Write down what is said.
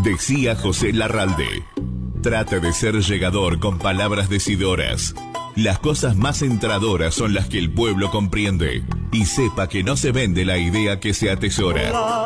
Decía José Larralde: trate de ser llegador con palabras decidoras. Las cosas más entradoras son las que el pueblo comprende. Y sepa que no se vende la idea que se atesora.